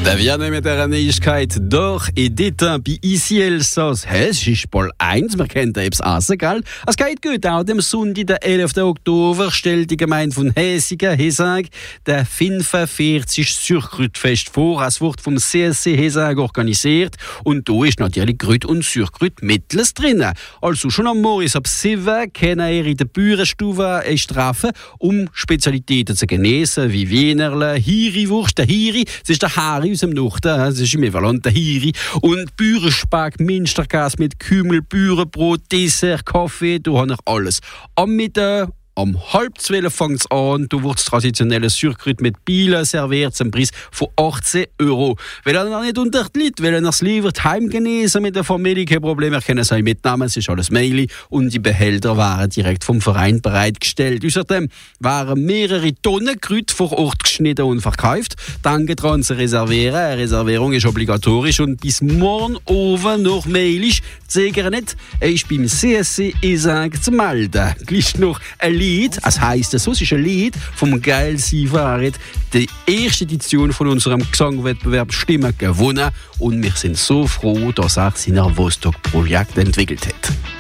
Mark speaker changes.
Speaker 1: Da werden mit der Neuigkeit doch edita bei Easy Elsass. Es ist Ball 1, wir kennen etwas essen, gell? Es geht gut, auch dem Sonntag, der 11. Oktober, stellt die Gemeinde von Hesigen, Hesag, der 45. Surkrütfest vor. Es wird vom CSC Hesag organisiert und da ist natürlich Grüt und Surkrüt mittels drin. Also schon am Morgen ab 7 können ihr in der Bürenstube treffen, um Spezialitäten zu genießen, wie Wienerle, Hiri-Wurst, der Hiri, das ist der Hari aus dem Norden, das ist im Evalant der Hiri, und Bürenspag, Minsterkäse mit Kümmel, Bürenbrot, Dessert, Kaffee, da haben wir alles. Am Mittag, um 11:30 fängt es an, da wird das traditionelle Surkrüt mit Bielen serviert zum Preis von 18 €. Wenn ihr noch nicht unter die Leute, wenn ihr es lieber heim genießen mit der Familie, kein Problem, ihr könnt es euch mitnehmen, es ist alles Maili und die Behälter waren direkt vom Verein bereitgestellt. Außerdem waren mehrere Tonnen Krüt vor Ort geschnitten und verkauft. Danke daran zu reservieren. Eine Reservierung ist obligatorisch und bis morgen oben noch mailig. Zeigere nicht, er ist beim CSC Hesag zu melden. Gleich noch ein Lied, es heisst, es ist ein Lied vom Geil Sivaret, die erste Edition von unserem Gesangwettbewerb Stimmen gewonnen und wir sind so froh, dass er sein Vostok-Projekt entwickelt hat.